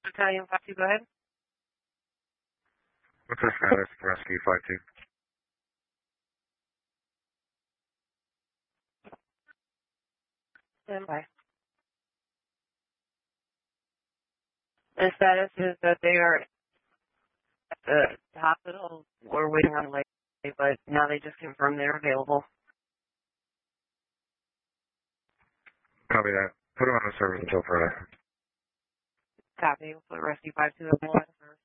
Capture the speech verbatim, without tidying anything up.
Battalion five two, go ahead. What's the status of Rescue five two? Stand by. The status is that they are at the hospital. We're waiting on late, but now they just confirmed they're available. Copy that. Put them on the service until Friday. Copy. We'll put Rescue five two up on the service.